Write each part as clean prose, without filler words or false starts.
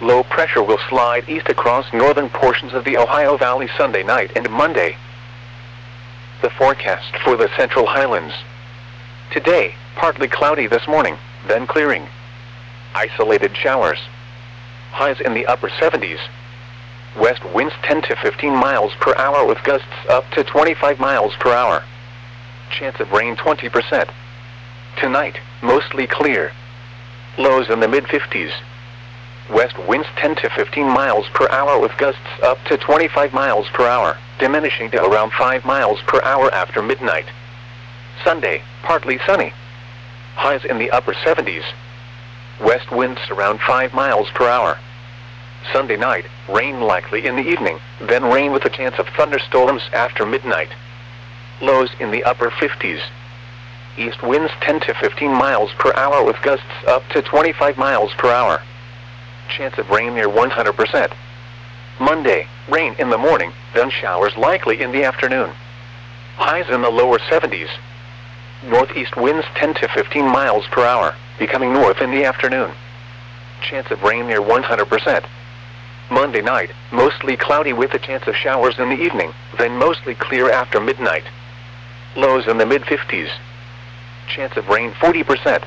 Low pressure will slide east across northern portions of the Ohio Valley Sunday night and Monday. The forecast for the Central Highlands. Today, partly cloudy this morning, then clearing. Isolated showers. Highs in the upper 70s. West winds 10 to 15 miles per hour with gusts up to 25 miles per hour. Chance of rain 20%. Tonight, mostly clear. Lows in the mid-50s. West winds 10 to 15 miles per hour with gusts up to 25 miles per hour, diminishing to around 5 miles per hour after midnight. Sunday, partly sunny. Highs in the upper 70s. West winds around 5 miles per hour. Sunday night, rain likely in the evening, then rain with a chance of thunderstorms after midnight. Lows in the upper 50s. East winds 10 to 15 miles per hour with gusts up to 25 miles per hour. Chance of rain near 100%. Monday, rain in the morning, then showers likely in the afternoon. Highs in the lower 70s. Northeast winds 10 to 15 miles per hour, becoming north in the afternoon. Chance of rain near 100%. Monday night, mostly cloudy with a chance of showers in the evening, then mostly clear after midnight. Lows in the mid-50s. Chance of rain 40%.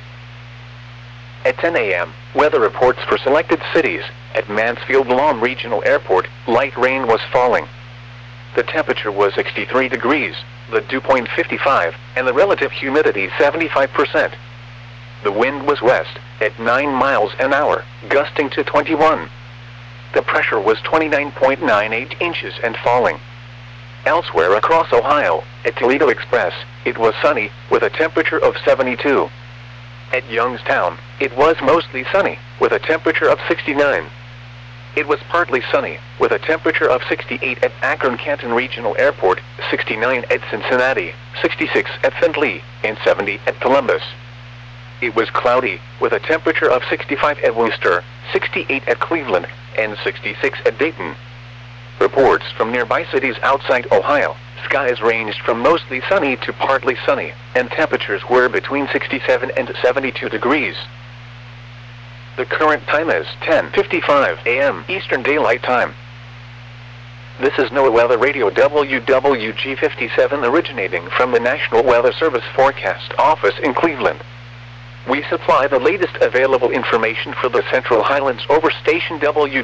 At 10 a.m., weather reports for selected cities. At Mansfield-Lom Regional Airport, light rain was falling. The temperature was 63 degrees, the dew point 55, and the relative humidity 75%. The wind was west, at 9 miles an hour, gusting to 21. The pressure was 29.98 inches and falling. Elsewhere across Ohio, at Toledo Express, it was sunny, with a temperature of 72. At Youngstown, it was mostly sunny, with a temperature of 69. It was partly sunny, with a temperature of 68 at Akron-Canton Regional Airport, 69 at Cincinnati, 66 at St. Lee, and 70 at Columbus. It was cloudy, with a temperature of 65 at Wooster, 68 at Cleveland, and 66 at Dayton. Reports from nearby cities outside Ohio, skies ranged from mostly sunny to partly sunny, and temperatures were between 67 and 72 degrees. The current time is 10:55 a.m. Eastern Daylight Time. This is NOAA Weather Radio WWG57 originating from the National Weather Service Forecast Office in Cleveland. We supply the latest available information for the Central Highlands over station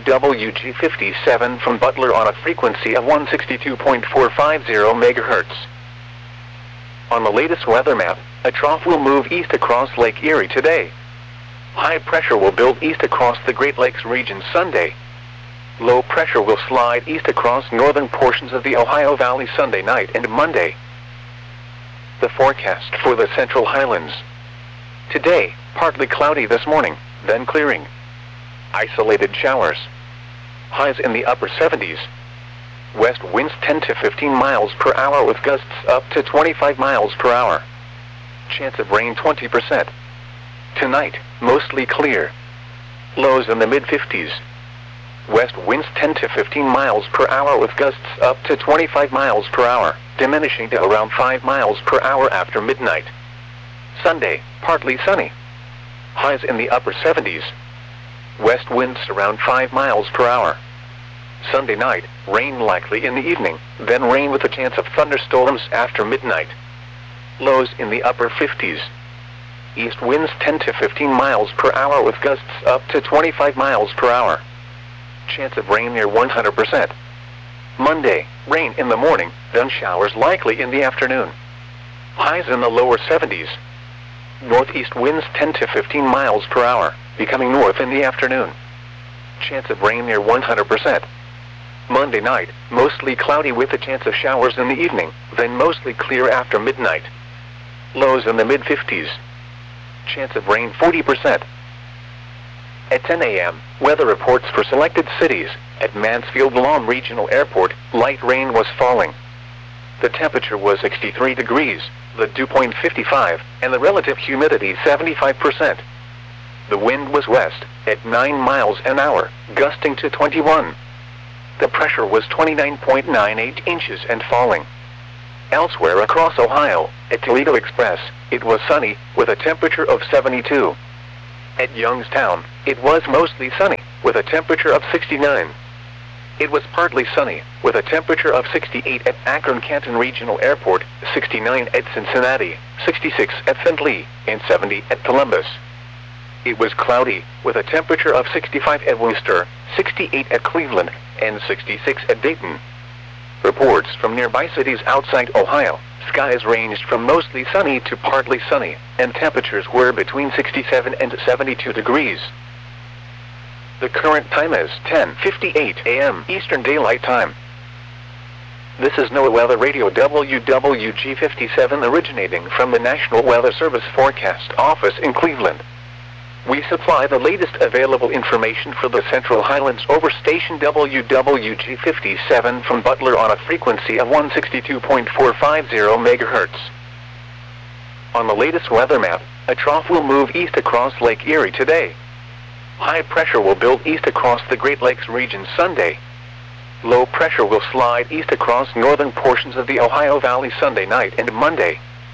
WWG57 from Butler on a frequency of 162.450 MHz. On the latest weather map, a trough will move east across Lake Erie today. High pressure will build east across the Great Lakes region Sunday. Low pressure will slide east across northern portions of the Ohio Valley Sunday night and Monday. The forecast for the Central Highlands. Today, partly cloudy this morning, then clearing. Isolated showers. Highs in the upper 70s. West winds 10 to 15 miles per hour with gusts up to 25 miles per hour. Chance of rain 20%. Tonight, mostly clear. Lows in the mid-50s. West winds 10 to 15 miles per hour with gusts up to 25 miles per hour, diminishing to around 5 miles per hour after midnight. Sunday, partly sunny. Highs in the upper 70s. West winds around 5 miles per hour. Sunday night, rain likely in the evening, then rain with a chance of thunderstorms after midnight. Lows in the upper 50s. East winds 10 to 15 miles per hour with gusts up to 25 miles per hour. Chance of rain near 100%. Monday, rain in the morning, then showers likely in the afternoon. Highs in the lower 70s. Northeast winds 10 to 15 miles per hour, becoming north in the afternoon. Chance of rain near 100%. Monday night, mostly cloudy with a chance of showers in the evening, then mostly clear after midnight. Lows in the mid-50s. Chance of rain 40%. At 10 a.m., weather reports for selected cities. At Mansfield-Lom Regional Airport, light rain was falling. The temperature was 63 degrees, the dew point 55, and the relative humidity 75%. The wind was west, at 9 miles an hour, gusting to 21. The pressure was 29.98 inches and falling. Elsewhere across Ohio, at Toledo Express, it was sunny, with a temperature of 72. At Youngstown, it was mostly sunny, with a temperature of 69. It was partly sunny, with a temperature of 68 at Akron-Canton Regional Airport, 69 at Cincinnati, 66 at Findlay, and 70 at Columbus. It was cloudy, with a temperature of 65 at Worcester, 68 at Cleveland, and 66 at Dayton. Reports from nearby cities outside Ohio, skies ranged from mostly sunny to partly sunny, and temperatures were between 67 and 72 degrees. The current time is 10:58 a.m. Eastern Daylight Time. This is NOAA Weather Radio WWG57 originating from the National Weather Service Forecast Office in Cleveland. We supply the latest available information for the Central Highlands over station WWG57 from Butler on a frequency of 162.450 MHz. On the latest weather map, a trough will move east across Lake Erie today. High pressure will build east across the Great Lakes region Sunday. Low pressure will slide east across northern portions of the Ohio Valley Sunday night and Monday.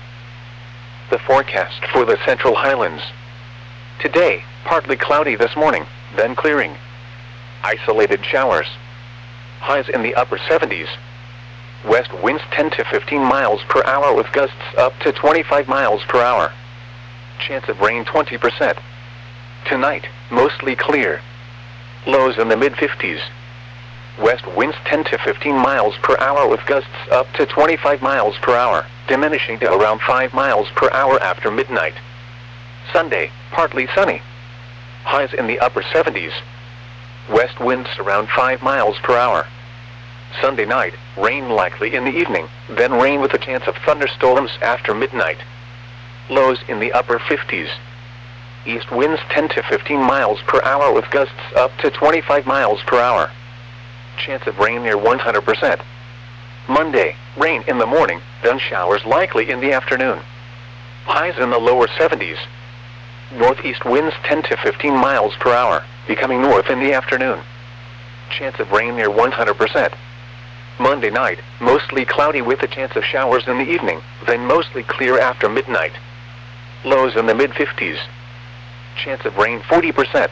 The forecast for the Central Highlands. Today, partly cloudy this morning, then clearing. Isolated showers. Highs in the upper 70s. West winds 10 to 15 miles per hour with gusts up to 25 miles per hour. Chance of rain 20%. Tonight, mostly clear. Lows in the mid-50s. West winds 10 to 15 miles per hour with gusts up to 25 miles per hour, diminishing to around 5 miles per hour after midnight. Sunday, partly sunny. Highs in the upper 70s. West winds around 5 miles per hour. Sunday night, rain likely in the evening, then rain with a chance of thunderstorms after midnight. Lows in the upper 50s. East winds 10 to 15 miles per hour with gusts up to 25 miles per hour. Chance of rain near 100%. Monday, rain in the morning, then showers likely in the afternoon. Highs in the lower 70s. Northeast winds 10 to 15 miles per hour, becoming north in the afternoon. Chance of rain near 100%. Monday night, mostly cloudy with a chance of showers in the evening, then mostly clear after midnight. Lows in the mid-50s. Chance of rain 40%.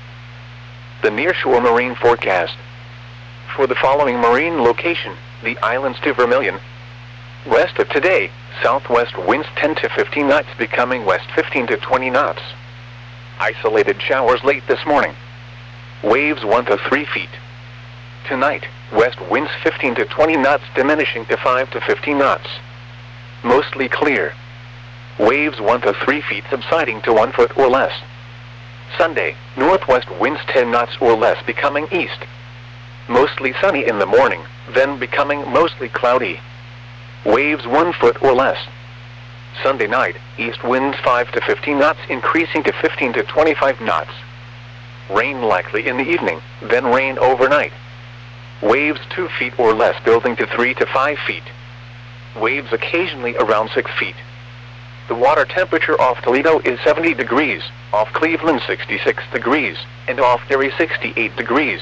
The nearshore marine forecast. For the following marine location, the islands to Vermilion. West of today, southwest winds 10 to 15 knots becoming west 15 to 20 knots. Isolated showers late this morning. Waves 1 to 3 feet. Tonight, west winds 15 to 20 knots diminishing to 5 to 15 knots. Mostly clear. Waves 1 to 3 feet subsiding to 1 foot or less. Sunday, northwest winds 10 knots or less becoming east. Mostly sunny in the morning, then becoming mostly cloudy. Waves 1 foot or less. Sunday night, east winds 5 to 15 knots increasing to 15 to 25 knots. Rain likely in the evening, then rain overnight. Waves 2 feet or less building to 3 to 5 feet. Waves occasionally around 6 feet. The water temperature off Toledo is 70 degrees, off Cleveland 66 degrees, and off Erie 68 degrees.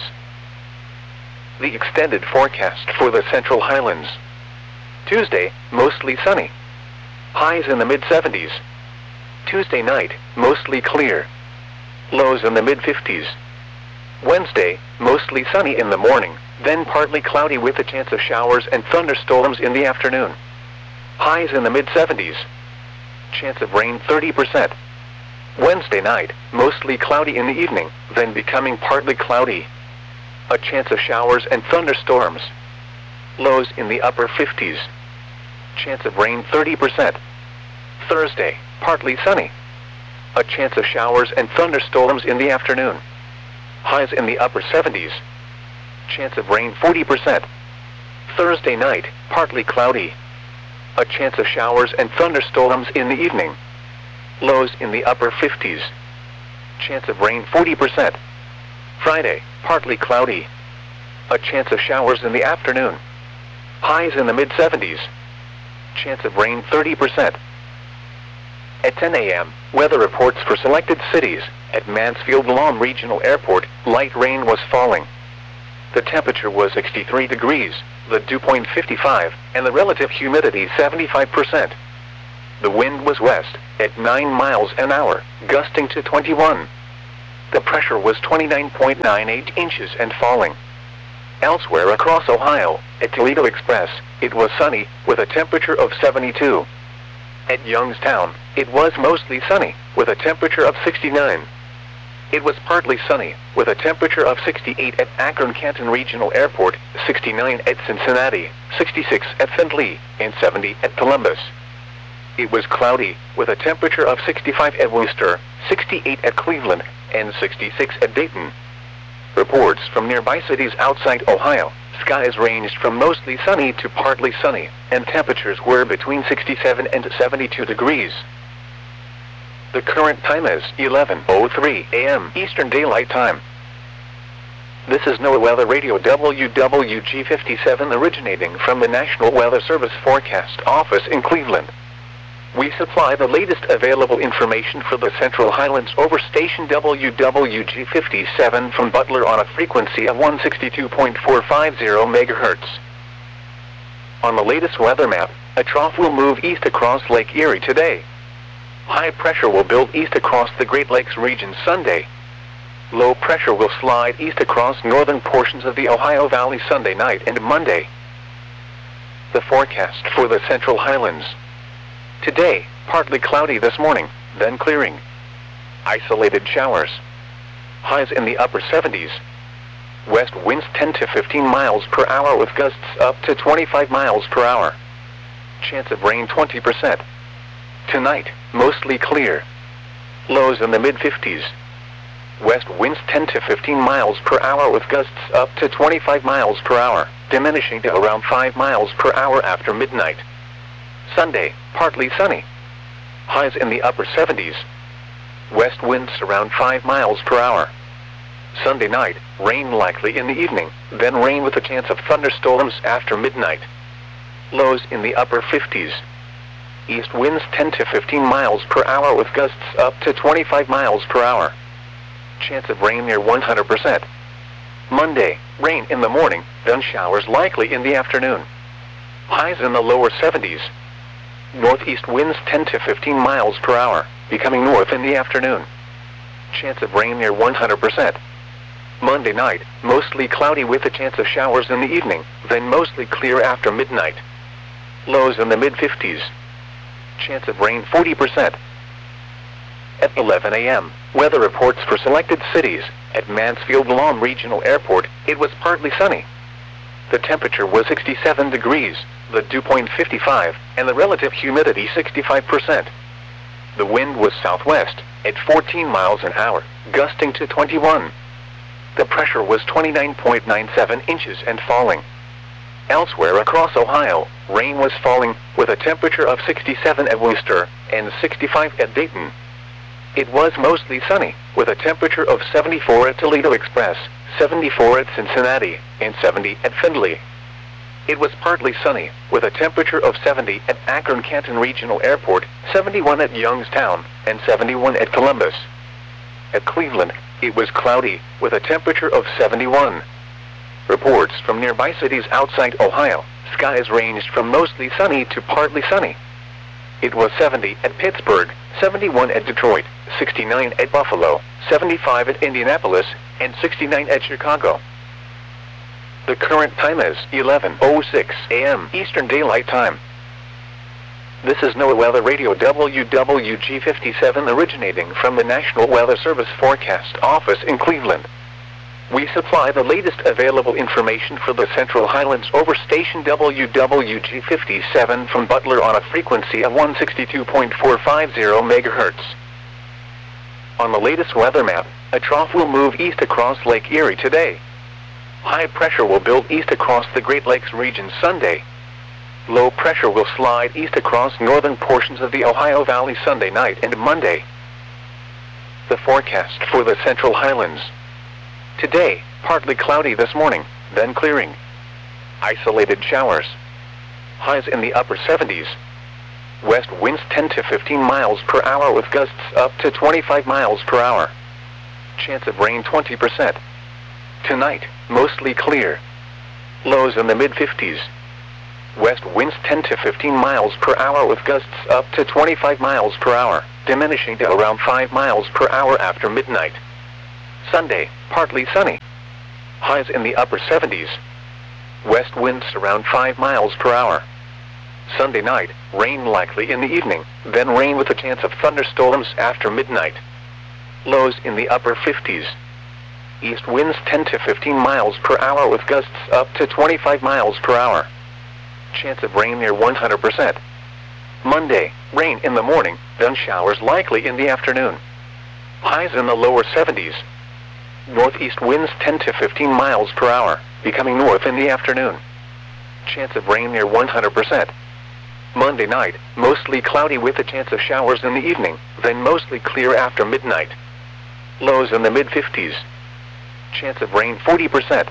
The extended forecast for the Central Highlands. Tuesday, mostly sunny. Highs in the mid-70s. Tuesday night, mostly clear. Lows in the mid-50s. Wednesday, mostly sunny in the morning, then partly cloudy with a chance of showers and thunderstorms in the afternoon. Highs in the mid-70s. Chance of rain 30%. Wednesday night, mostly cloudy in the evening, then becoming partly cloudy. A chance of showers and thunderstorms. Lows in the upper 50s. Chance of rain 30%. Thursday, partly sunny. A chance of showers and thunderstorms in the afternoon. Highs in the upper 70s. Chance of rain 40%. Thursday night, partly cloudy. A chance of showers and thunderstorms in the evening. Lows in the upper 50s. Chance of rain 40%. Friday, partly cloudy. A chance of showers in the afternoon. Highs in the mid-70s. Chance of rain 30%. At 10 a.m., weather reports for selected cities. At Mansfield-Lom Regional Airport, light rain was falling. The temperature was 63 degrees, the dew point 55, and the relative humidity 75%. The wind was west, at 9 miles an hour, gusting to 21. The pressure was 29.98 inches and falling. Elsewhere across Ohio, at Toledo Express, it was sunny, with a temperature of 72. At Youngstown, it was mostly sunny, with a temperature of 69. It was partly sunny, with a temperature of 68 at Akron-Canton Regional Airport, 69 at Cincinnati, 66 at Findlay, and 70 at Columbus. It was cloudy, with a temperature of 65 at Worcester, 68 at Cleveland, and 66 at Dayton. Reports from nearby cities outside Ohio, skies ranged from mostly sunny to partly sunny, and temperatures were between 67 and 72 degrees. The current time is 11:03 a.m. Eastern Daylight Time. This is NOAA Weather Radio WWG57 originating from the National Weather Service Forecast Office in Cleveland. We supply the latest available information for the Central Highlands over station WWG57 from Butler on a frequency of 162.450 MHz. On the latest weather map, a trough will move east across Lake Erie today. High pressure will build east across the Great Lakes region Sunday. Low pressure will slide east across northern portions of the Ohio Valley Sunday night and Monday. The forecast for the Central Highlands. Today, partly cloudy this morning, then clearing. Isolated showers. Highs in the upper 70s. West winds 10 to 15 miles per hour with gusts up to 25 miles per hour. Chance of rain 20%. Tonight, mostly clear. Lows in the mid-50s. West winds 10 to 15 miles per hour with gusts up to 25 miles per hour, diminishing to around 5 miles per hour after midnight. Sunday, partly sunny. Highs in the upper 70s. West winds around 5 miles per hour. Sunday night, rain likely in the evening, then rain with a chance of thunderstorms after midnight. Lows in the upper 50s. East winds 10 to 15 miles per hour with gusts up to 25 miles per hour. Chance of rain near 100%. Monday, rain in the morning, then showers likely in the afternoon. Highs in the lower 70s. Northeast winds 10 to 15 miles per hour, becoming north in the afternoon. Chance of rain near 100%. Monday night, mostly cloudy with a chance of showers in the evening, then mostly clear after midnight. Lows in the mid-50s. Chance of rain 40%. At 11 a.m., weather reports for selected cities. At Mansfield-Lawn Regional Airport, it was partly sunny. The temperature was 67 degrees, the dew point 55, and the relative humidity 65%. The wind was southwest, at 14 miles an hour, gusting to 21. The pressure was 29.97 inches and falling. Elsewhere across Ohio, rain was falling, with a temperature of 67 at Worcester and 65 at Dayton. It was mostly sunny, with a temperature of 74 at Toledo Express, 74 at Cincinnati, and 70 at Findlay. It was partly sunny, with a temperature of 70 at Akron-Canton Regional Airport, 71 at Youngstown, and 71 at Columbus. At Cleveland, it was cloudy, with a temperature of 71. Reports from nearby cities outside Ohio, skies ranged from mostly sunny to partly sunny. It was 70 at Pittsburgh, 71 at Detroit, 69 at Buffalo, 75 at Indianapolis, and 69 at Chicago. The current time is 11:06 a.m. Eastern Daylight Time. This is NOAA Weather Radio WWG57 originating from the National Weather Service Forecast Office in Cleveland. We supply the latest available information for the Central Highlands over station WWG57 from Butler on a frequency of 162.450 MHz. On the latest weather map, a trough will move east across Lake Erie today. High pressure will build east across the Great Lakes region Sunday. Low pressure will slide east across northern portions of the Ohio Valley Sunday night and Monday. The forecast for the Central Highlands. Today, partly cloudy this morning, then clearing. Isolated showers. Highs in the upper 70s. West winds 10 to 15 miles per hour with gusts up to 25 miles per hour. Chance of rain 20%. Tonight, mostly clear. Lows in the mid-50s. West winds 10 to 15 miles per hour with gusts up to 25 miles per hour, diminishing to around 5 miles per hour after midnight. Sunday, partly sunny. Highs in the upper 70s. West winds around 5 miles per hour. Sunday night, rain likely in the evening, then rain with a chance of thunderstorms after midnight. Lows in the upper 50s. East winds 10 to 15 miles per hour with gusts up to 25 miles per hour. Chance of rain near 100%. Monday, rain in the morning, then showers likely in the afternoon. Highs in the lower 70s. Northeast winds 10 to 15 miles per hour, becoming north in the afternoon. Chance of rain near 100%. Monday night, mostly cloudy with a chance of showers in the evening, then mostly clear after midnight. Lows in the mid-50s. Chance of rain 40%.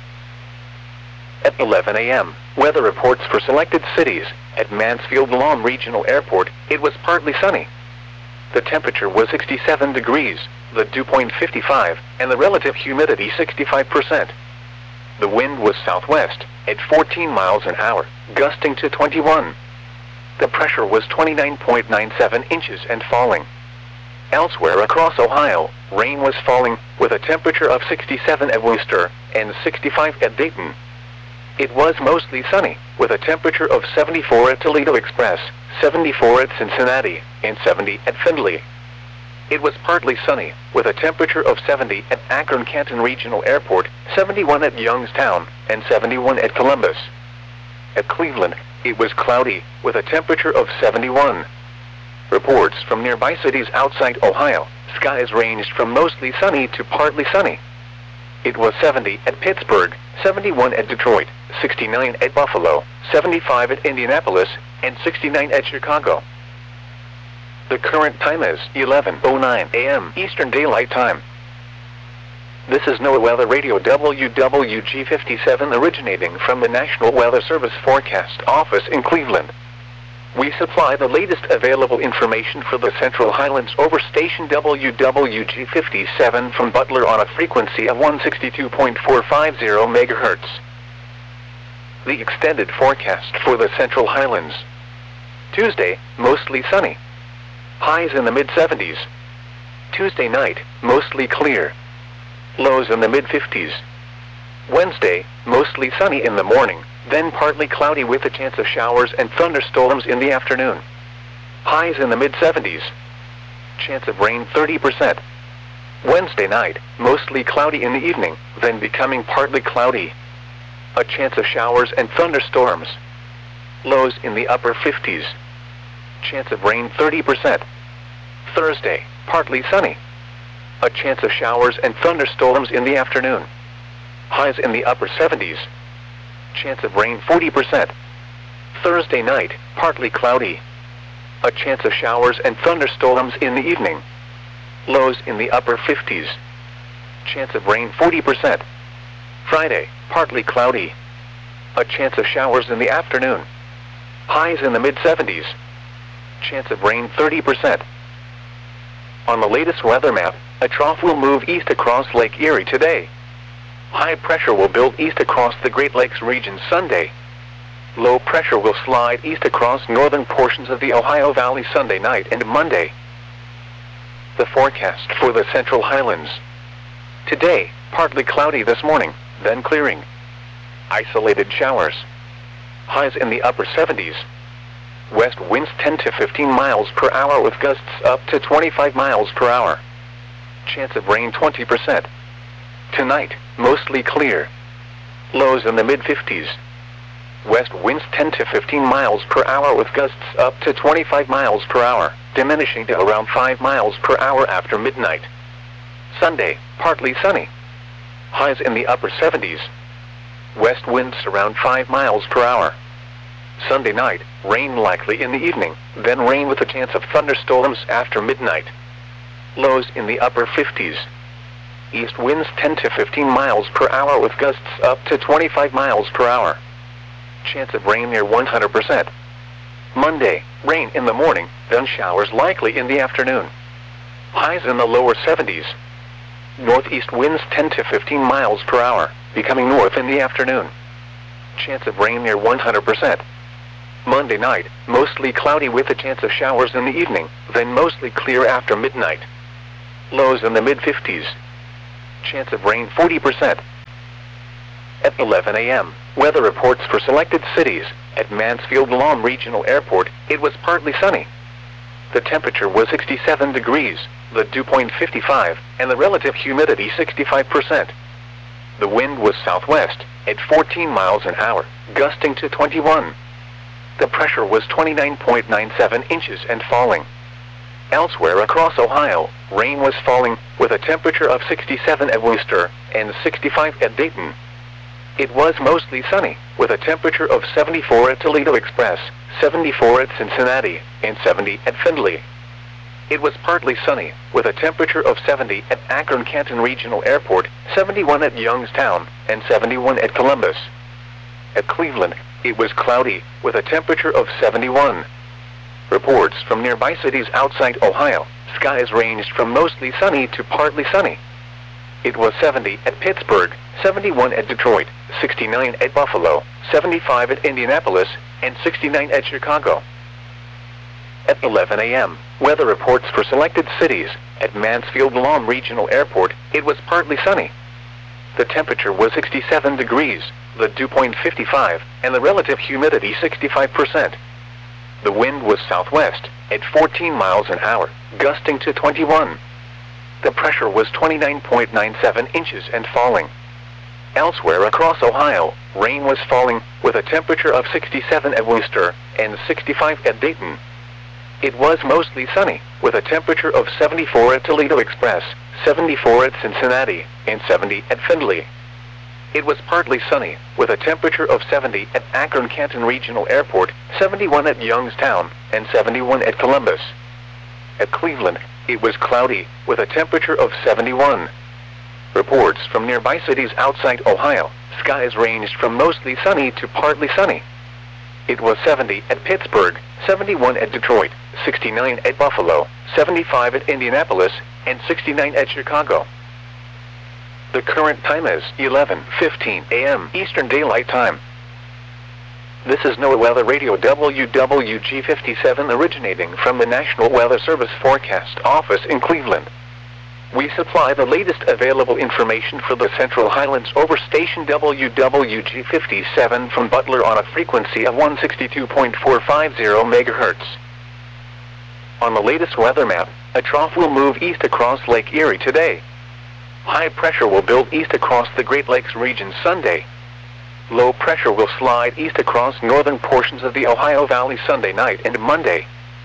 At 11 a.m., weather reports for selected cities. At Mansfield Lawn Regional Airport, it was partly sunny. The temperature was 67 degrees, the dew point 55, and the relative humidity 65%. The wind was southwest, at 14 miles an hour, gusting to 21. The pressure was 29.97 inches and falling. Elsewhere across Ohio, rain was falling, with a temperature of 67 at Wooster and 65 at Dayton. It was mostly sunny, with a temperature of 74 at Toledo Express, 74 at Cincinnati, and 70 at Findlay. It was partly sunny, with a temperature of 70 at Akron-Canton Regional Airport, 71 at Youngstown, and 71 at Columbus. At Cleveland, it was cloudy, with a temperature of 71. Reports from nearby cities outside Ohio, skies ranged from mostly sunny to partly sunny. It was 70 at Pittsburgh, 71 at Detroit, 69 at Buffalo, 75 at Indianapolis, and 69 at Chicago. The current time is 11:09 a.m. Eastern Daylight Time. This is NOAA Weather Radio WWG57 originating from the National Weather Service Forecast Office in Cleveland. We supply the latest available information for the Central Highlands over station WWG57 from Butler on a frequency of 162.450 MHz. The extended forecast for the Central Highlands. Tuesday, mostly sunny. Highs in the mid-70s. Tuesday night, mostly clear. Lows in the mid-50s. Wednesday, mostly sunny in the morning, then partly cloudy with a chance of showers and thunderstorms in the afternoon. Highs in the mid-70s. Chance of rain 30%. Wednesday night, mostly cloudy in the evening, then becoming partly cloudy. A chance of showers and thunderstorms. Lows in the upper 50s. Chance of rain 30%. Thursday, partly sunny. A chance of showers and thunderstorms in the afternoon. Highs in the upper 70s. Chance of rain 40%. Thursday night, partly cloudy. A chance of showers and thunderstorms in the evening. Lows in the upper 50s. Chance of rain 40%. Friday, partly cloudy. A chance of showers in the afternoon. Highs in the mid-70s. Chance of rain 30%. On the latest weather map, a trough will move east across Lake Erie today. High pressure will build east across the Great Lakes region Sunday. Low pressure will slide east across northern portions of the Ohio Valley Sunday night and Monday. The forecast for the Central Highlands. Today, partly cloudy this morning, then clearing. Isolated showers. Highs in the upper 70s. West winds 10 to 15 miles per hour with gusts up to 25 miles per hour. Chance of rain 20%. Tonight, mostly clear. Lows in the mid-50s. West winds 10 to 15 miles per hour with gusts up to 25 miles per hour, diminishing to around 5 miles per hour after midnight. Sunday, partly sunny. Highs in the upper 70s. West winds around 5 miles per hour. Sunday night, rain likely in the evening, then rain with a chance of thunderstorms after midnight. Lows in the upper 50s. East winds 10 to 15 miles per hour with gusts up to 25 miles per hour. Chance of rain near 100%. Monday, rain in the morning, then showers likely in the afternoon. Highs in the lower 70s. Northeast winds 10 to 15 miles per hour, becoming north in the afternoon. Chance of rain near 100%. Monday night, mostly cloudy with a chance of showers in the evening, then mostly clear after midnight. Lows in the mid-50s. Chance of rain 40%. At 11 a.m., weather reports for selected cities. At Mansfield Lawn Regional Airport, it was partly sunny. The temperature was 67 degrees, the dew point 55, and the relative humidity 65%. The wind was southwest, at 14 miles an hour, gusting to 21. The pressure was 29.97 inches and falling. Elsewhere across Ohio, rain was falling, with a temperature of 67 at Worcester and 65 at Dayton. It was mostly sunny, with a temperature of 74 at Toledo Express, 74 at Cincinnati, and 70 at Findlay. It was partly sunny, with a temperature of 70 at Akron-Canton Regional Airport, 71 at Youngstown, and 71 at Columbus. At Cleveland, it was cloudy, with a temperature of 71. Reports from nearby cities outside Ohio, skies ranged from mostly sunny to partly sunny. It was 70 at Pittsburgh, 71 at Detroit, 69 at Buffalo, 75 at Indianapolis, and 69 at Chicago. At 11 a.m., weather reports for selected cities. At Mansfield Lawn Regional Airport, it was partly sunny. The temperature was 67 degrees, the dew point 55, and the relative humidity 65%. The wind was southwest, at 14 miles an hour, gusting to 21. The pressure was 29.97 inches and falling. Elsewhere across Ohio, rain was falling, with a temperature of 67 at Worcester and 65 at Dayton. It was mostly sunny, with a temperature of 74 at Toledo Express, 74 at Cincinnati, and 70 at Findlay. It was partly sunny, with a temperature of 70 at Akron-Canton Regional Airport, 71 at Youngstown, and 71 at Columbus. At Cleveland, it was cloudy, with a temperature of 71. Reports from nearby cities outside Ohio, skies ranged from mostly sunny to partly sunny. It was 70 at Pittsburgh, 71 at Detroit, 69 at Buffalo, 75 at Indianapolis, and 69 at Chicago. The current time is 11:15 a.m. Eastern Daylight Time. This is NOAA Weather Radio WWG57 originating from the National Weather Service Forecast Office in Cleveland. We supply the latest available information for the Central Highlands over station WWG57 from Butler on a frequency of 162.450 MHz. On the latest weather map, a trough will move east across Lake Erie today. High pressure will build east across the Great Lakes region Sunday. Low pressure will slide east across northern portions of the Ohio Valley Sunday night and Monday.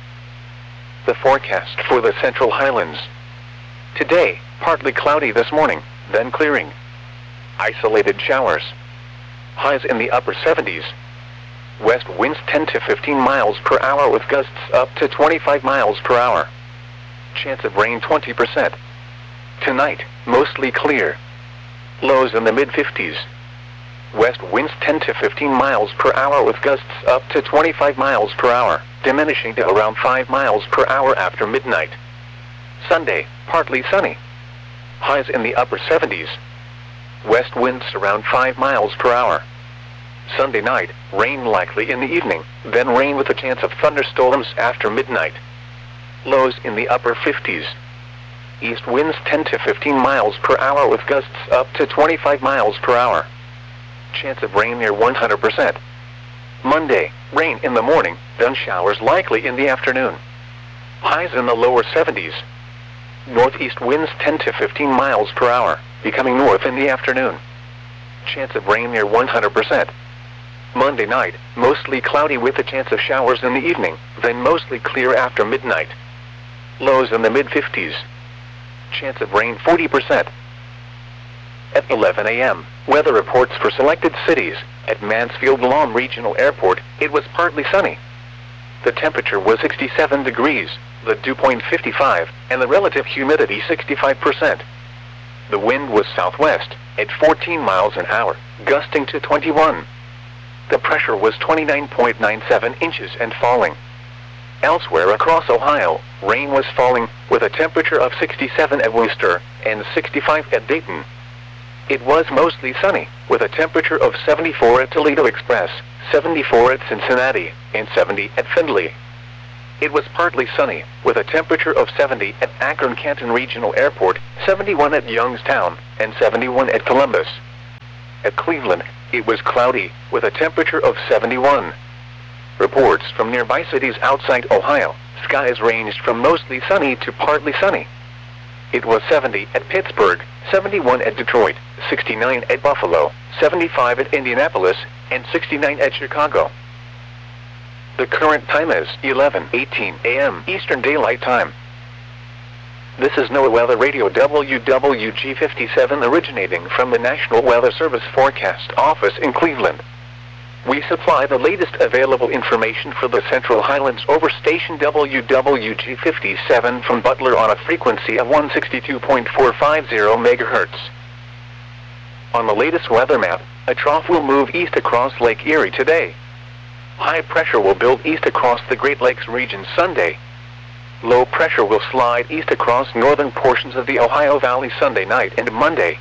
The forecast for the Central Highlands. Today, partly cloudy this morning, then clearing. Isolated showers. Highs in the upper 70s. West winds 10 to 15 miles per hour with gusts up to 25 miles per hour. Chance of rain 20%. Tonight, mostly clear. Lows in the mid-50s. West winds 10 to 15 miles per hour with gusts up to 25 miles per hour, diminishing to around 5 miles per hour after midnight. Sunday, partly sunny. Highs in the upper 70s. West winds around 5 miles per hour. Sunday night, rain likely in the evening, then rain with a chance of thunderstorms after midnight. Lows in the upper 50s. East winds 10 to 15 miles per hour with gusts up to 25 miles per hour. Chance of rain near 100%. Monday, rain in the morning, then showers likely in the afternoon. Highs in the lower 70s. Northeast winds 10 to 15 miles per hour, becoming north in the afternoon. Chance of rain near 100%. Monday night, mostly cloudy with a chance of showers in the evening, then mostly clear after midnight. Lows in the mid-50s. Chance of rain 40%. At 11 a.m., weather reports for selected cities. At Mansfield Lawn Regional Airport, it was partly sunny. The temperature was 67 degrees, the dew point 55, and the relative humidity 65%. The wind was southwest, at 14 miles an hour, gusting to 21. The pressure was 29.97 inches and falling. Elsewhere across Ohio, rain was falling, with a temperature of 67 at Worcester and 65 at Dayton. It was mostly sunny, with a temperature of 74 at Toledo Express, 74 at Cincinnati, and 70 at Findlay. it was partly sunny, with a temperature of 70 at Akron-Canton Regional Airport, 71 at Youngstown, and 71 at Columbus. At Cleveland, it was cloudy, with a temperature of 71. Reports from nearby cities outside Ohio, skies ranged from mostly sunny to partly sunny. It was 70 at Pittsburgh, 71 at Detroit, 69 at Buffalo, 75 at Indianapolis, and 69 at Chicago. The current time is 11:18 a.m. Eastern Daylight Time. This is NOAA Weather Radio WWG57 originating from the National Weather Service Forecast Office in Cleveland. We supply the latest available information for the Central Highlands over station WWG57 from Butler on a frequency of 162.450 MHz. On the latest weather map, a trough will move east across Lake Erie today. High pressure will build east across the Great Lakes region Sunday. Low pressure will slide east across northern portions of the Ohio Valley Sunday night and Monday.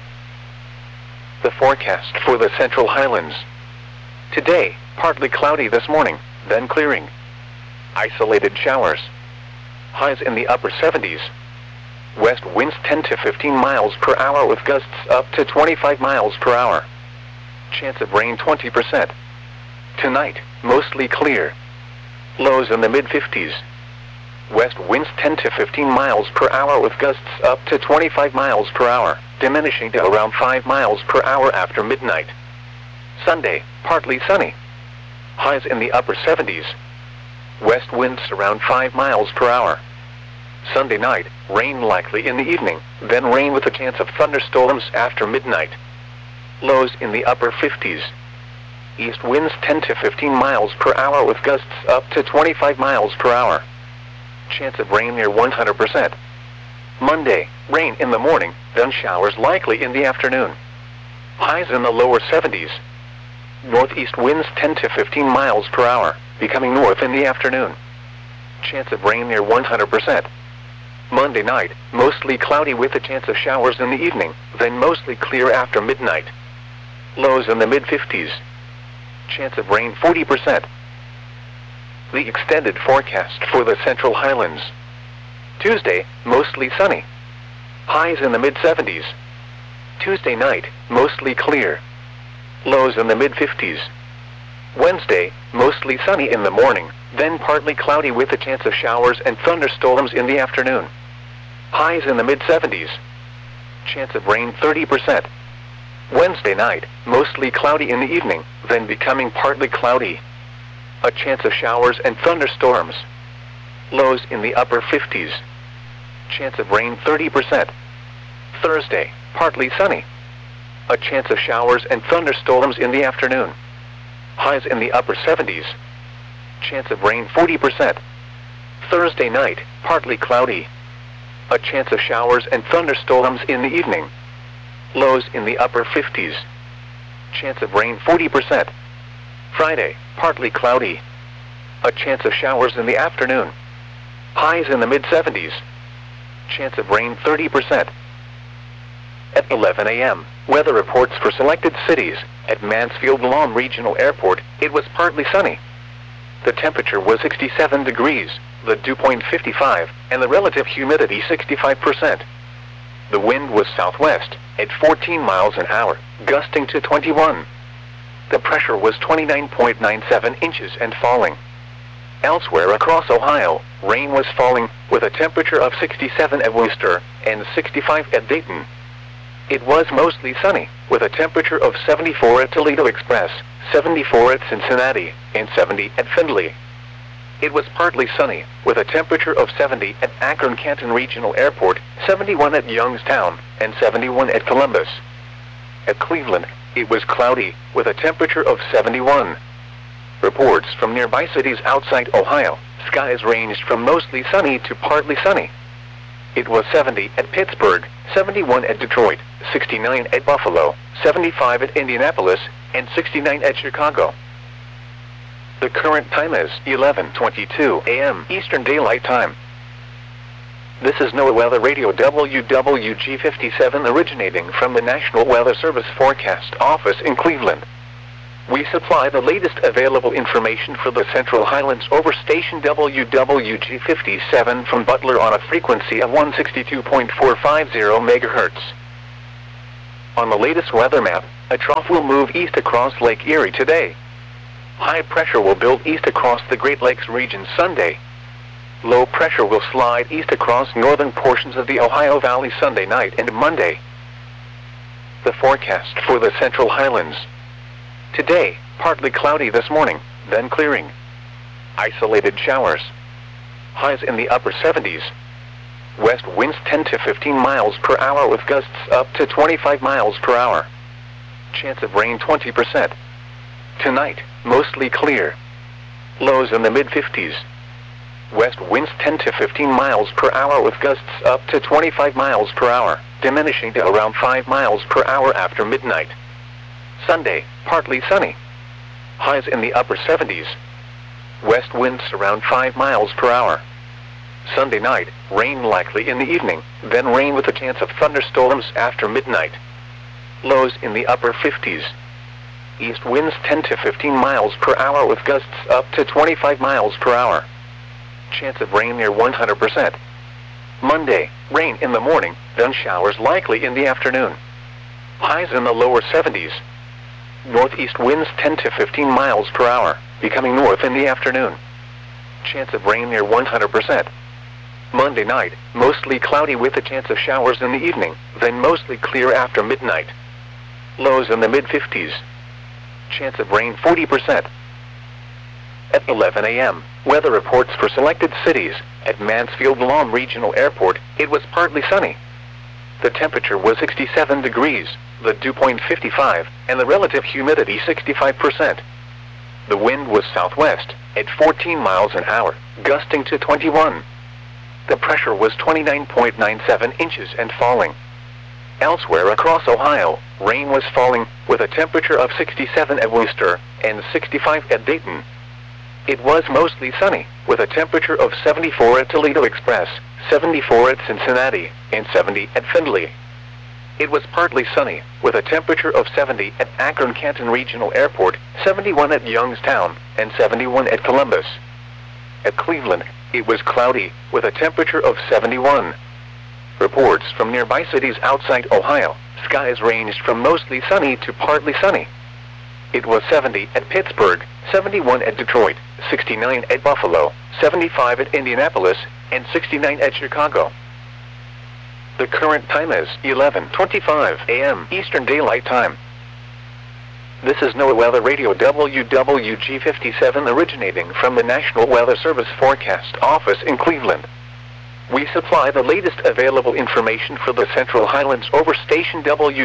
The forecast for the Central Highlands. Today, partly cloudy this morning, then clearing. Isolated showers. Highs in the upper 70s. West winds 10 to 15 miles per hour with gusts up to 25 miles per hour. Chance of rain 20%. Tonight, mostly clear. Lows in the mid-50s. West winds 10 to 15 miles per hour with gusts up to 25 miles per hour, diminishing to around 5 miles per hour after midnight. Sunday, partly sunny. Highs in the upper 70s. West winds around 5 miles per hour. Sunday night, rain likely in the evening, then rain with a chance of thunderstorms after midnight. Lows in the upper 50s. East winds 10 to 15 miles per hour with gusts up to 25 miles per hour. Chance of rain near 100%. Monday, rain in the morning, then showers likely in the afternoon. Highs in the lower 70s. Northeast winds 10 to 15 miles per hour, becoming north in the afternoon. Chance of rain near 100%. Monday night, mostly cloudy with a chance of showers in the evening, then mostly clear after midnight. Lows in the mid-50s. Chance of rain 40%. The extended forecast for the Central Highlands. Tuesday, mostly sunny. Highs in the mid-70s. Tuesday night, mostly clear. Lows in the mid-50s. Wednesday, mostly sunny in the morning, then partly cloudy with a chance of showers and thunderstorms in the afternoon. Highs in the mid-70s. Chance of rain 30%. Wednesday night, mostly cloudy in the evening, then becoming partly cloudy. A chance of showers and thunderstorms. Lows in the upper 50s. Chance of rain 30%. Thursday, partly sunny. A chance of showers and thunderstorms in the afternoon. Highs in the upper 70s. Chance of rain 40%. Thursday night, partly cloudy. A chance of showers and thunderstorms in the evening. Lows in the upper 50s. Chance of rain 40%. Friday, partly cloudy. A chance of showers in the afternoon. Highs in the mid-70s. Chance of rain 30%. At 11 a.m., weather reports for selected cities. At Mansfield Lawn Regional Airport, it was partly sunny. The temperature was 67 degrees, the dew point 55, and the relative humidity 65%. The wind was southwest, at 14 miles an hour, gusting to 21. The pressure was 29.97 inches and falling. Elsewhere across Ohio, rain was falling, with a temperature of 67 at Worcester and 65 at Dayton. It was mostly sunny, with a temperature of 74 at Toledo Express, 74 at Cincinnati, and 70 at Findlay. It was partly sunny, with a temperature of 70 at Akron-Canton Regional Airport, 71 at Youngstown, and 71 at Columbus. At Cleveland, it was cloudy, with a temperature of 71. Reports from nearby cities outside Ohio, skies ranged from mostly sunny to partly sunny. It was 70 at Pittsburgh, 71 at Detroit, 69 at Buffalo, 75 at Indianapolis, and 69 at Chicago. The current time is 11:22 a.m. Eastern Daylight Time. This is NOAA Weather Radio WWG57 originating from the National Weather Service Forecast Office in Cleveland. We supply the latest available information for the Central Highlands over station WWG57 from Butler on a frequency of 162.450 MHz. On the latest weather map, a trough will move east across Lake Erie today. High pressure will build east across the Great Lakes region Sunday. Low pressure will slide east across northern portions of the Ohio Valley Sunday night and Monday. The forecast for the Central Highlands. Today, partly cloudy this morning, then clearing. Isolated showers. Highs in the upper 70s. West winds 10 to 15 miles per hour with gusts up to 25 miles per hour. Chance of rain 20%. Tonight, mostly clear. Lows in the mid-50s. West winds 10 to 15 miles per hour with gusts up to 25 miles per hour, diminishing to around 5 miles per hour after midnight. Sunday, partly sunny. Highs in the upper 70s. West winds around 5 miles per hour. Sunday night, rain likely in the evening, then rain with a chance of thunderstorms after midnight. Lows in the upper 50s. East winds 10 to 15 miles per hour with gusts up to 25 miles per hour. Chance of rain near 100%. Monday, rain in the morning, then showers likely in the afternoon. Highs in the lower 70s. Northeast winds 10 to 15 miles per hour, becoming north in the afternoon. Chance of rain near 100%. Monday night, mostly cloudy with a chance of showers in the evening, then mostly clear after midnight. Lows in the mid-50s. Chance of rain 40%. At 11 a.m., weather reports for selected cities. At Mansfield Lawn Regional Airport, it was partly sunny. The temperature was 67 degrees, the dew point 55, and the relative humidity 65%. The wind was southwest, at 14 miles an hour, gusting to 21. The pressure was 29.97 inches and falling. Elsewhere across Ohio, rain was falling, with a temperature of 67 at Wooster and 65 at Dayton. It was mostly sunny, with a temperature of 74 at Toledo Express, 74 at Cincinnati, and 70 at Findlay. It was partly sunny, with a temperature of 70 at Akron-Canton Regional Airport, 71 at Youngstown, and 71 at Columbus. At Cleveland, it was cloudy, with a temperature of 71. Reports from nearby cities outside Ohio, skies ranged from mostly sunny to partly sunny. It was 70 at Pittsburgh, 71 at Detroit, 69 at Buffalo, 75 at Indianapolis, and 69 at Chicago. The current time is 11:25 a.m. Eastern Daylight Time. This is NOAA Weather Radio WWG57 originating from the National Weather Service Forecast Office in Cleveland. We supply the latest available information for the Central Highlands over station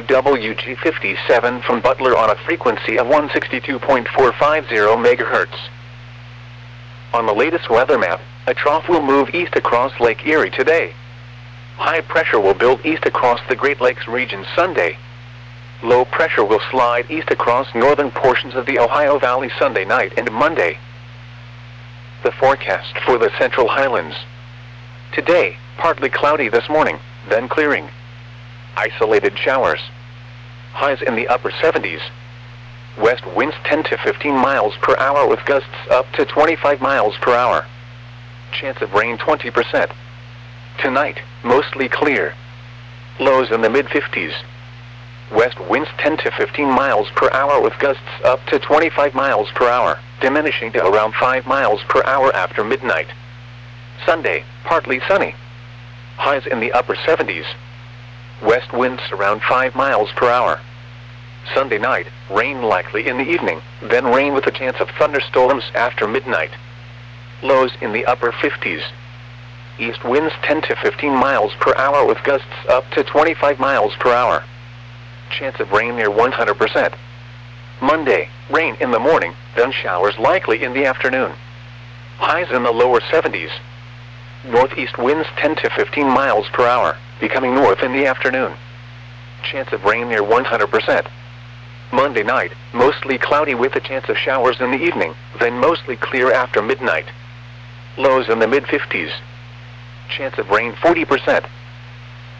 WWG57 from Butler on a frequency of 162.450 MHz. On the latest weather map, a trough will move east across Lake Erie today. High pressure will build east across the Great Lakes region Sunday. Low pressure will slide east across northern portions of the Ohio Valley Sunday night and Monday. The forecast for the Central Highlands. Today, partly cloudy this morning, then clearing. Isolated showers. Highs in the upper 70s. West winds 10 to 15 miles per hour with gusts up to 25 miles per hour. Chance of rain 20%. Tonight, mostly clear. Lows in the mid-50s. West winds 10 to 15 miles per hour with gusts up to 25 miles per hour, diminishing to around 5 miles per hour after midnight. Sunday, partly sunny. Highs in the upper 70s. West winds around 5 miles per hour. Sunday night, rain likely in the evening, then rain with a chance of thunderstorms after midnight. Lows in the upper 50s. East winds 10 to 15 miles per hour with gusts up to 25 miles per hour. Chance of rain near 100%. Monday, rain in the morning, then showers likely in the afternoon. Highs in the lower 70s. Northeast winds 10 to 15 miles per hour, becoming north in the afternoon. Chance of rain near 100%. Monday night, mostly cloudy with a chance of showers in the evening, then mostly clear after midnight. Lows in the mid-50s. Chance of rain 40%.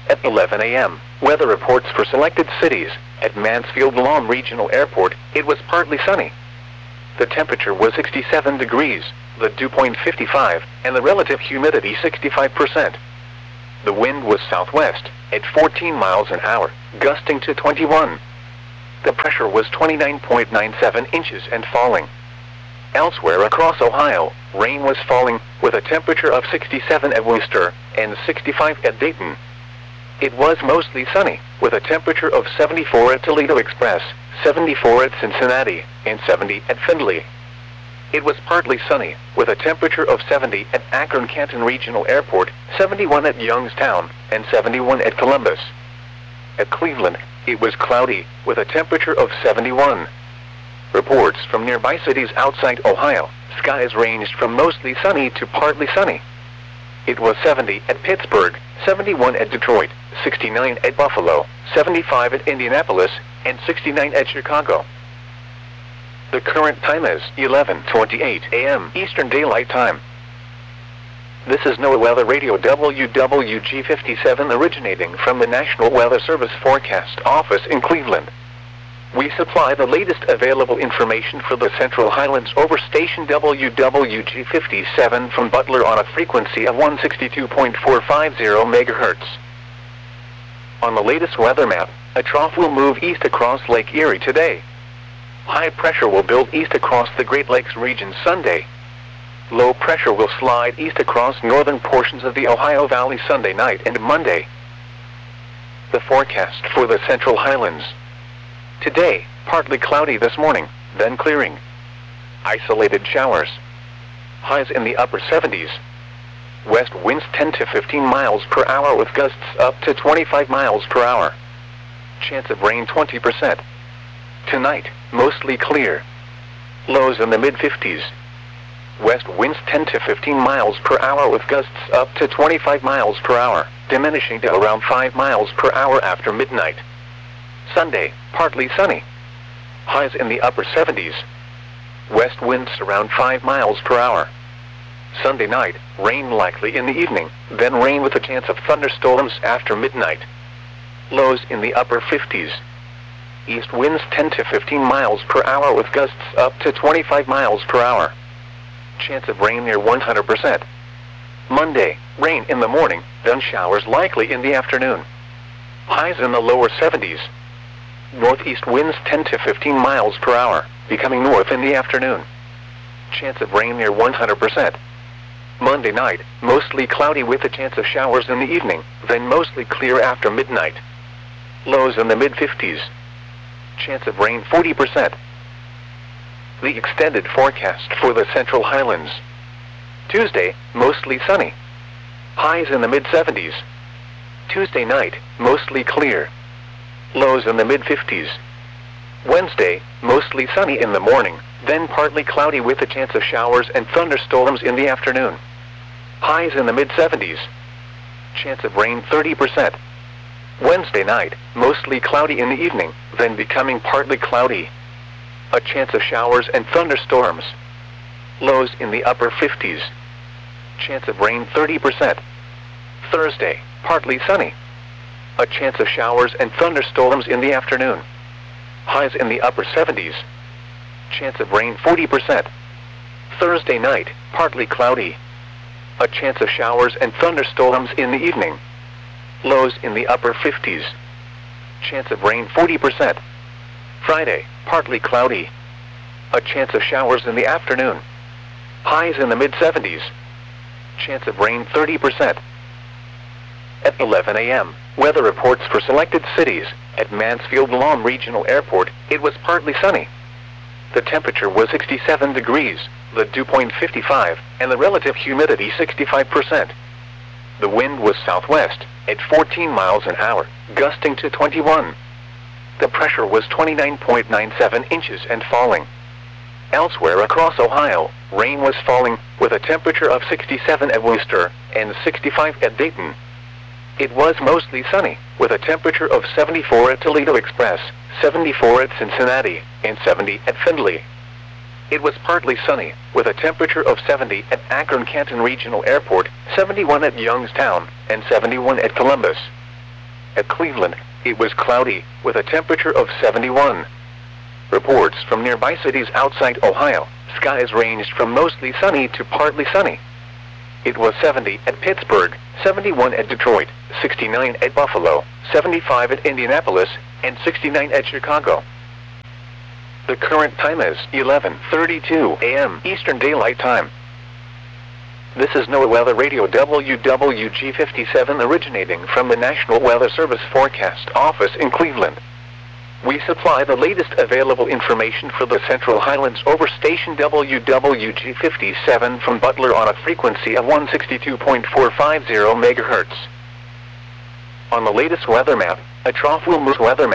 At 11 a.m., weather reports for selected cities. At Mansfield-Lom Regional Airport, it was partly sunny. The temperature was 67 degrees, the dew point 55, and the relative humidity 65%. The wind was southwest, at 14 miles an hour, gusting to 21. The pressure was 29.97 inches and falling. Elsewhere across Ohio, rain was falling, with a temperature of 67 at Wooster and 65 at Dayton. It was mostly sunny, with a temperature of 74 at Toledo Express, 74 at Cincinnati, and 70 at Findlay. It was partly sunny, with a temperature of 70 at Akron-Canton Regional Airport, 71 at Youngstown, and 71 at Columbus. At Cleveland, it was cloudy, with a temperature of 71. Reports from nearby cities outside Ohio, skies ranged from mostly sunny to partly sunny. It was 70 at Pittsburgh, 71 at Detroit, 69 at Buffalo, 75 at Indianapolis, and 69 at Chicago. The current time is 11:28 a.m. Eastern Daylight Time. This is NOAA Weather Radio WWG57 originating from the National Weather Service Forecast Office in Cleveland. We supply the latest available information for the Central Highlands over station WWG57 from Butler on a frequency of 162.450 MHz. On the latest weather map, a trough will move east across Lake Erie today. High pressure will build east across the Great Lakes region Sunday. Low pressure will slide east across northern portions of the Ohio Valley Sunday night and Monday. The forecast for the Central Highlands. Today, partly cloudy this morning, then clearing. Isolated showers. Highs in the upper 70s. West winds 10 to 15 miles per hour with gusts up to 25 miles per hour. Chance of rain 20%. Tonight, mostly clear. Lows in the mid-50s. West winds 10 to 15 miles per hour with gusts up to 25 miles per hour, diminishing to around 5 miles per hour after midnight. Sunday, partly sunny. Highs in the upper 70s. West winds around 5 miles per hour. Sunday night, rain likely in the evening, then rain with a chance of thunderstorms after midnight. Lows in the upper 50s. East winds 10 to 15 miles per hour with gusts up to 25 miles per hour. Chance of rain near 100%. Monday, rain in the morning, then showers likely in the afternoon. Highs in the lower 70s. Northeast winds 10 to 15 miles per hour, becoming north in the afternoon. Chance of rain near 100%. Monday night, mostly cloudy with a chance of showers in the evening, then mostly clear after midnight. Lows in the mid-50s. Chance of rain 40%. The extended forecast for the Central Highlands. Tuesday, mostly sunny. Highs in the mid-70s. Tuesday night, mostly clear. Lows in the mid-50s. Wednesday, mostly sunny in the morning, then partly cloudy with a chance of showers and thunderstorms in the afternoon. Highs in the mid-70s. Chance of rain 30%. Wednesday night, mostly cloudy in the evening, then becoming partly cloudy. A chance of showers and thunderstorms. Lows in the upper 50s. Chance of rain 30%. Thursday, partly sunny. A chance of showers and thunderstorms in the afternoon. Highs in the upper 70s. Chance of rain 40%. Thursday night, partly cloudy. A chance of showers and thunderstorms in the evening. Lows in the upper 50s. Chance of rain 40%. Friday, partly cloudy. A chance of showers in the afternoon. Highs in the mid-70s. Chance of rain 30%. At 11 a.m., weather reports for selected cities. At Mansfield-Lom Regional Airport, it was partly sunny. The temperature was 67 degrees, the dew point 55, and the relative humidity 65%. The wind was southwest, at 14 miles an hour, gusting to 21. The pressure was 29.97 inches and falling. Elsewhere across Ohio, rain was falling, with a temperature of 67 at Wooster and 65 at Dayton. It was mostly sunny, with a temperature of 74 at Toledo Express, 74 at Cincinnati, and 70 at Findlay. It was partly sunny, with a temperature of 70 at Akron-Canton Regional Airport, 71 at Youngstown, and 71 at Columbus. At Cleveland, it was cloudy, with a temperature of 71. Reports from nearby cities outside Ohio, skies ranged from mostly sunny to partly sunny. It was 70 at Pittsburgh, 71 at Detroit, 69 at Buffalo, 75 at Indianapolis, and 69 at Chicago. The current time is 11:32 a.m. Eastern Daylight Time. This is NOAA Weather Radio WWG57 originating from the National Weather Service Forecast Office in Cleveland. We supply the latest available information for the Central Highlands over station WWG57 from Butler on a frequency of 162.450 MHz. On the latest weather map, a trough will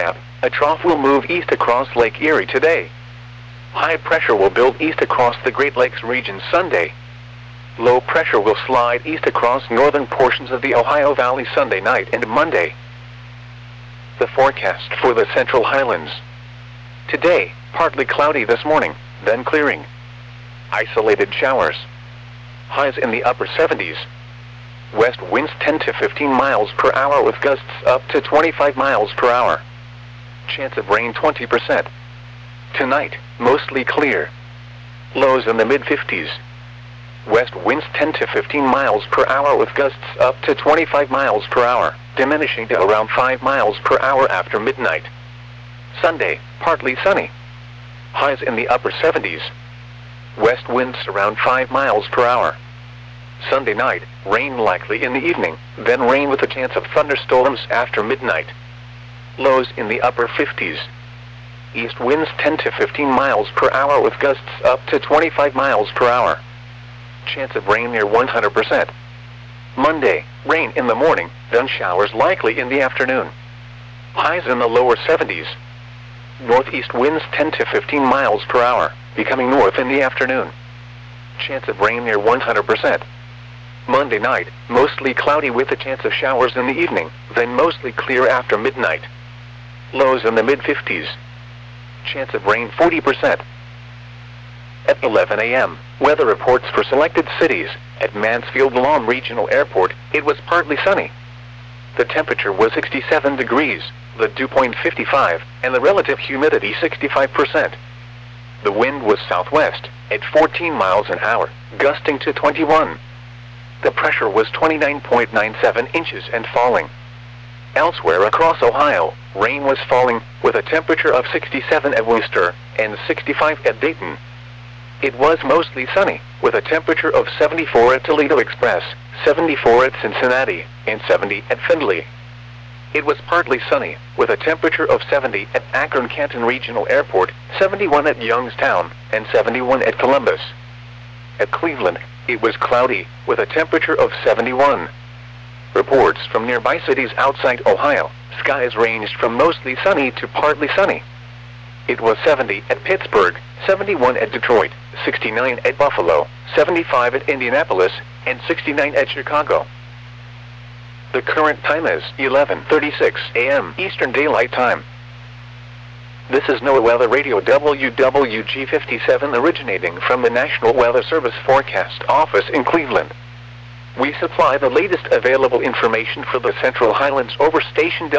move east across Lake Erie today. High pressure will build east across the Great Lakes region Sunday. Low pressure will slide east across northern portions of the Ohio Valley Sunday night and Monday. The forecast for the Central Highlands. Today, partly cloudy this morning, then clearing. Isolated showers. Highs in the upper 70s. West winds 10 to 15 miles per hour with gusts up to 25 miles per hour. Chance of rain 20%. Tonight, mostly clear. Lows in the mid-50s. West winds 10 to 15 miles per hour with gusts up to 25 miles per hour, diminishing to around 5 miles per hour after midnight. Sunday, partly sunny. Highs in the upper 70s. West winds around 5 miles per hour. Sunday night, rain likely in the evening, then rain with a chance of thunderstorms after midnight. Lows in the upper 50s. East winds 10 to 15 miles per hour with gusts up to 25 miles per hour. Chance of rain near 100%. Monday, rain in the morning, then showers likely in the afternoon. Highs in the lower 70s. Northeast winds 10 to 15 miles per hour, becoming north in the afternoon. Chance of rain near 100%. Monday night, mostly cloudy with a chance of showers in the evening, then mostly clear after midnight. Lows in the mid-50s. Chance of rain 40%. At 11 a.m., weather reports for selected cities. At Mansfield Lawn Regional Airport, it was partly sunny. The temperature was 67 degrees, the dew point 55, and the relative humidity 65%. The wind was southwest, at 14 miles an hour, gusting to 21. The pressure was 29.97 inches and falling. Elsewhere across Ohio, rain was falling, with a temperature of 67 at Worcester and 65 at Dayton. It was mostly sunny, with a temperature of 74 at Toledo Express, 74 at Cincinnati, and 70 at Findlay. It was partly sunny, with a temperature of 70 at Akron-Canton Regional Airport, 71 at Youngstown, and 71 at Columbus. At Cleveland, it was cloudy, with a temperature of 71. Reports from nearby cities outside Ohio, skies ranged from mostly sunny to partly sunny. It was 70 at Pittsburgh, 71 at Detroit, 69 at Buffalo, 75 at Indianapolis, and 69 at Chicago. The current time is 11:36 a.m. Eastern Daylight Time. This is NOAA Weather Radio WWG57 originating from the National Weather Service Forecast Office in Cleveland. We supply the latest available information for the Central Highlands over station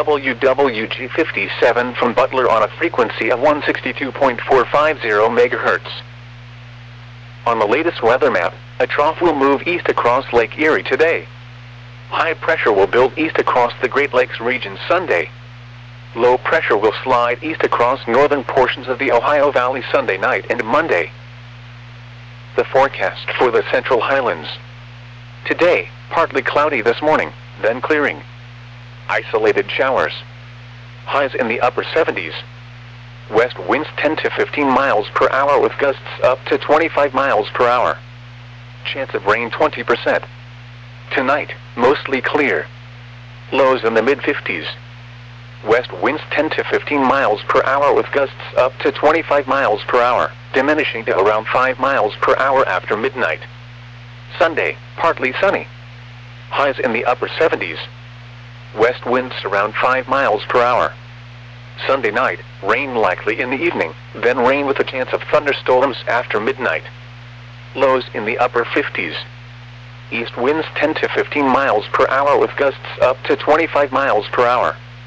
WWG57 from Butler on a frequency of 162.450 MHz. On the latest weather map, a trough will move east across Lake Erie today. High pressure will build east across the Great Lakes region Sunday. Low pressure will slide east across northern portions of the Ohio Valley Sunday night and Monday. The forecast for the Central Highlands. Today, partly cloudy this morning, then clearing. Isolated showers. Highs in the upper 70s. West winds 10 to 15 miles per hour with gusts up to 25 miles per hour. Chance of rain 20%. Tonight, mostly clear. Lows in the mid-50s. West winds 10 to 15 miles per hour with gusts up to 25 miles per hour, diminishing to around 5 miles per hour after midnight. Sunday, partly sunny. Highs in the upper 70s. West winds around 5 miles per hour. Sunday night, rain likely in the evening, then rain with a chance of thunderstorms after midnight. Lows in the upper 50s. East winds 10 to 15 miles per hour with gusts up to 25 miles per hour,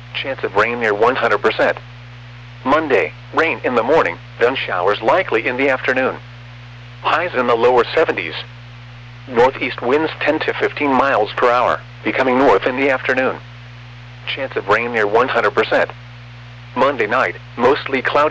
Chance of rain near 100%. Monday, rain in the morning, then showers likely in the afternoon. Highs in the lower 70s. Northeast winds 10 to 15 miles per hour, becoming north in the afternoon. Chance of rain near 100%. Monday night, mostly cloudy.